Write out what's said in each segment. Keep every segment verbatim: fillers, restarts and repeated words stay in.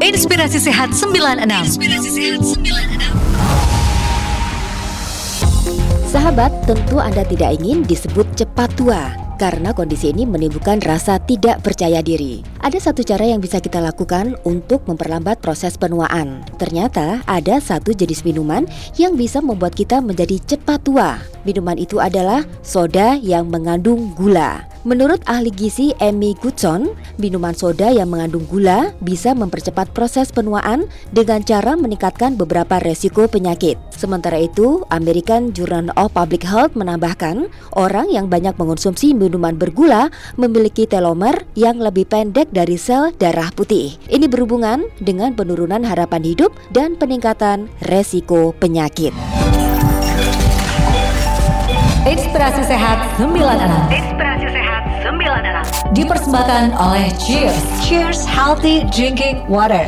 Inspirasi Sehat sembilan puluh enam. Inspirasi Sehat sembilan puluh enam. Sahabat, tentu Anda tidak ingin disebut cepat tua, karena kondisi ini menimbulkan rasa tidak percaya diri. Ada satu cara yang bisa kita lakukan untuk memperlambat proses penuaan. Ternyata ada satu jenis minuman yang bisa membuat kita menjadi cepat tua. Minuman itu adalah soda yang mengandung gula. Menurut ahli gizi Amy Goodson, minuman soda yang mengandung gula bisa mempercepat proses penuaan dengan cara meningkatkan beberapa resiko penyakit. Sementara itu, American Journal of Public Health menambahkan, orang yang banyak mengonsumsi minuman bergula memiliki telomer yang lebih pendek dari sel darah putih. Ini berhubungan dengan penurunan harapan hidup dan peningkatan resiko penyakit. Inspirasi Sehat sembilan puluh enam. Inspirasi Sehat sembilan puluh enam. Dipersembahkan oleh Cheers. Cheers Healthy Drinking Water.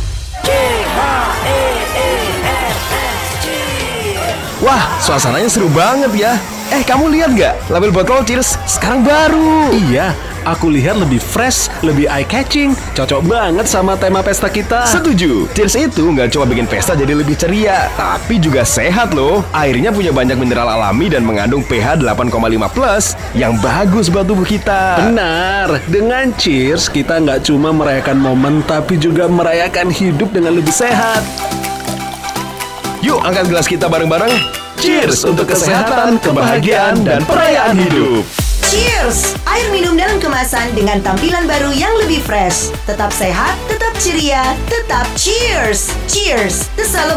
Wah, suasananya seru banget ya. Eh, kamu lihat nggak? Label botol Cheers sekarang baru. Iya, aku lihat lebih fresh, lebih eye-catching. Cocok banget sama tema pesta kita. Setuju. Cheers itu nggak cuma bikin pesta jadi lebih ceria, tapi juga sehat loh. Airnya punya banyak mineral alami dan mengandung pH delapan koma lima plus yang bagus buat tubuh kita. Benar, dengan Cheers kita nggak cuma merayakan momen, tapi juga merayakan hidup dengan lebih sehat. Yuk, angkat gelas kita bareng-bareng. Cheers untuk kesehatan, kebahagiaan, dan perayaan hidup. Cheers! Air minum dalam kemasan dengan tampilan baru yang lebih fresh. Tetap sehat, tetap ceria, tetap cheers! Cheers! The celebration